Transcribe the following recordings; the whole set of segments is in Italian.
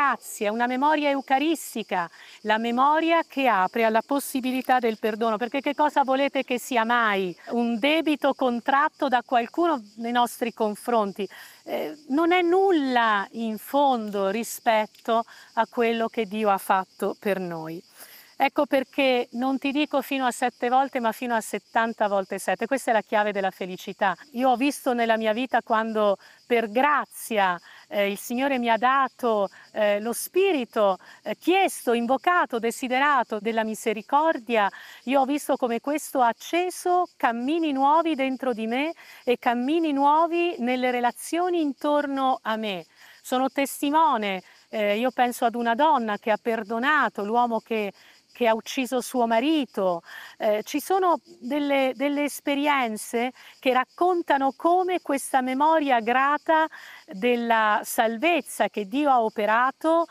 grazie, è una memoria eucaristica, la memoria che apre alla possibilità del perdono, perché che cosa volete che sia mai un debito contratto da qualcuno nei nostri confronti? Non è nulla in fondo rispetto a quello che Dio ha fatto per noi. Ecco perché non ti dico fino a 7 volte, ma fino a 70 volte 7. Questa è la chiave della felicità. Io ho visto nella mia vita quando per grazia il Signore mi ha dato lo spirito chiesto, invocato, desiderato della misericordia. Io ho visto come questo ha acceso cammini nuovi dentro di me e cammini nuovi nelle relazioni intorno a me. Sono testimone, io penso ad una donna che ha perdonato l'uomo che ha ucciso suo marito. Ci sono delle esperienze che raccontano come questa memoria grata della salvezza che Dio ha operato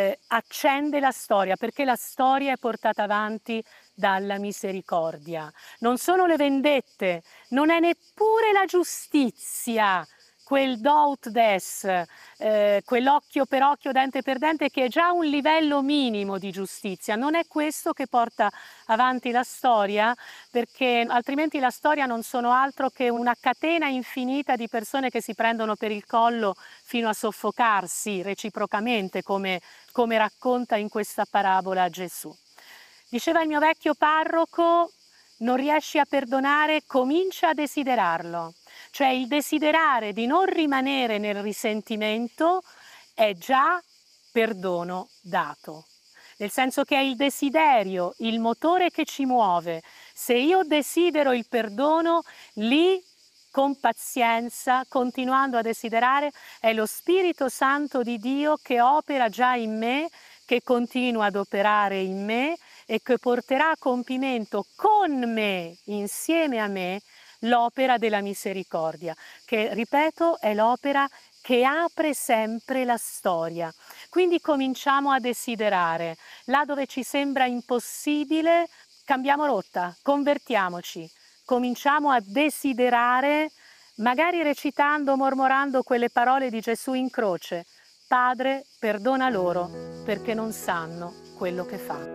accende la storia, perché la storia è portata avanti dalla misericordia. Non sono le vendette, non è neppure la giustizia, quel do ut des, quell'occhio per occhio, dente per dente, che è già un livello minimo di giustizia. Non è questo che porta avanti la storia, perché altrimenti la storia non sono altro che una catena infinita di persone che si prendono per il collo fino a soffocarsi reciprocamente, come racconta in questa parabola Gesù. Diceva il mio vecchio parroco: non riesci a perdonare, comincia a desiderarlo. Cioè il desiderare di non rimanere nel risentimento è già perdono dato. Nel senso che è il desiderio, il motore che ci muove. Se io desidero il perdono, lì con pazienza, continuando a desiderare, è lo Spirito Santo di Dio che opera già in me, che continua ad operare in me e che porterà a compimento con me, insieme a me, l'opera della misericordia, che, ripeto, è l'opera che apre sempre la storia. Quindi cominciamo a desiderare. Là dove ci sembra impossibile, cambiamo rotta, convertiamoci, cominciamo a desiderare, magari recitando, mormorando quelle parole di Gesù in croce: Padre, perdona loro, perché non sanno quello che fanno.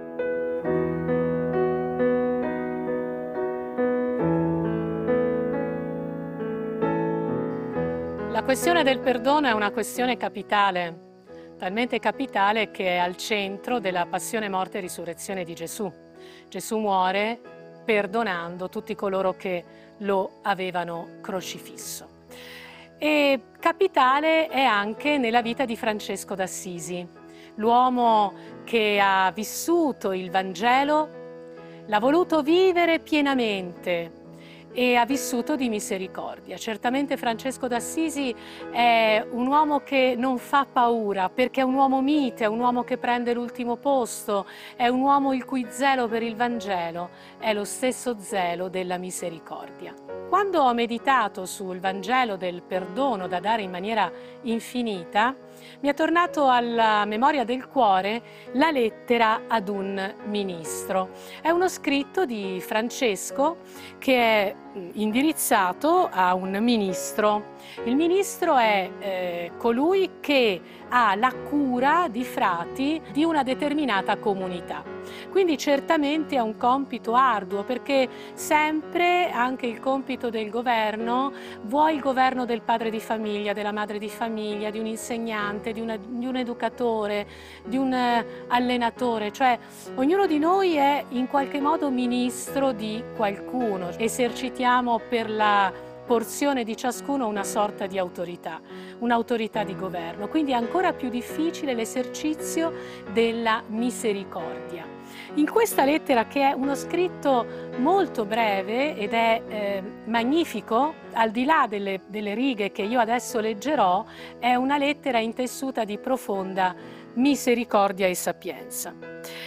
La questione del perdono è una questione capitale, talmente capitale che è al centro della passione, morte e risurrezione di Gesù. Gesù muore perdonando tutti coloro che lo avevano crocifisso. E capitale è anche nella vita di Francesco d'Assisi, l'uomo che ha vissuto il Vangelo, l'ha voluto vivere pienamente e ha vissuto di misericordia. Certamente Francesco d'Assisi è un uomo che non fa paura, perché è un uomo mite, è un uomo che prende l'ultimo posto, è un uomo il cui zelo per il Vangelo è lo stesso zelo della misericordia. Quando ho meditato sul Vangelo del perdono da dare in maniera infinita, mi è tornato alla memoria del cuore la lettera ad un ministro. È uno scritto di Francesco che è indirizzato a un ministro. Il ministro è colui che ha la cura di frati di una determinata comunità. Quindi certamente è un compito arduo, perché sempre anche il compito del governo, vuoi il governo del padre di famiglia, della madre di famiglia, di un insegnante, di un educatore, di un allenatore, cioè ognuno di noi è in qualche modo ministro di qualcuno, esercitiamo per la porzione di ciascuno una sorta di autorità, un'autorità di governo, quindi è ancora più difficile l'esercizio della misericordia. In questa lettera, che è uno scritto molto breve ed è magnifico, al di là delle righe che io adesso leggerò, è una lettera intessuta di profonda misericordia e sapienza.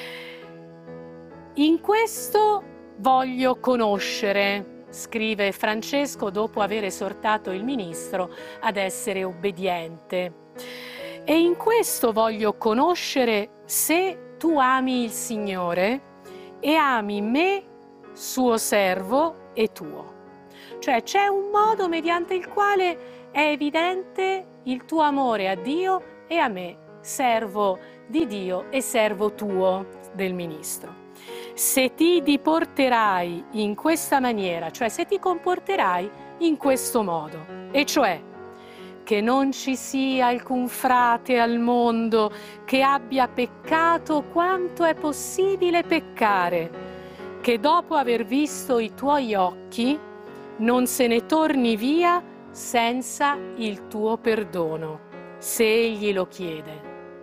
In questo voglio conoscere, scrive Francesco dopo aver esortato il ministro ad essere obbediente, e in questo voglio conoscere se tu ami il Signore e ami me, suo servo e tuo. Cioè c'è un modo mediante il quale è evidente il tuo amore a Dio e a me, servo di Dio e servo tuo, del ministro. Se ti diporterai in questa maniera, cioè se ti comporterai in questo modo, e cioè che non ci sia alcun frate al mondo che abbia peccato quanto è possibile peccare, che dopo aver visto i tuoi occhi non se ne torni via senza il tuo perdono, se egli lo chiede.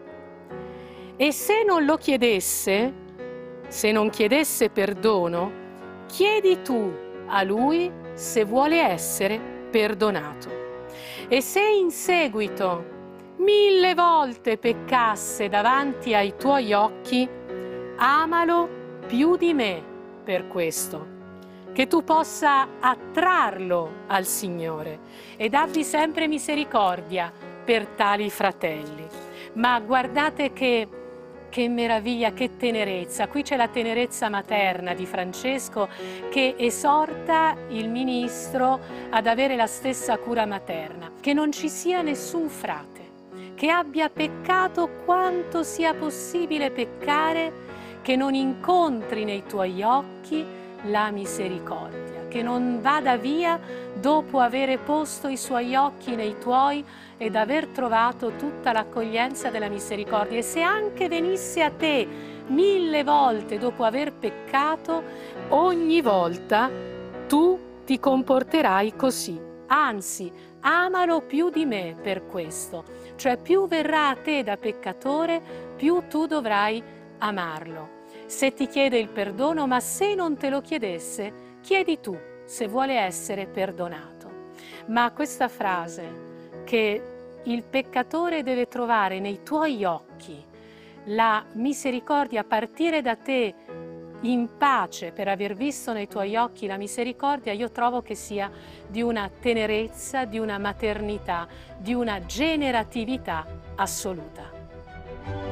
E se non lo chiedesse, se non chiedesse perdono, chiedi tu a lui se vuole essere perdonato. E se in seguito 1000 volte peccasse davanti ai tuoi occhi, amalo più di me per questo, che tu possa attrarlo al Signore ed abbi sempre misericordia per tali fratelli. Ma guardate che meraviglia, che tenerezza. Qui c'è la tenerezza materna di Francesco che esorta il ministro ad avere la stessa cura materna, che non ci sia nessun frate che abbia peccato quanto sia possibile peccare, che non incontri nei tuoi occhi la misericordia, che non vada via dopo avere posto i suoi occhi nei tuoi ed aver trovato tutta l'accoglienza della misericordia. E se anche venisse a te 1000 volte dopo aver peccato, ogni volta tu ti comporterai così. Anzi, amalo più di me per questo. Cioè più verrà a te da peccatore, più tu dovrai amarlo. Se ti chiede il perdono, ma se non te lo chiedesse, chiedi tu se vuole essere perdonato. Ma questa frase che il peccatore deve trovare nei tuoi occhi la misericordia a partire da te in pace per aver visto nei tuoi occhi la misericordia, io trovo che sia di una tenerezza, di una maternità, di una generatività assoluta.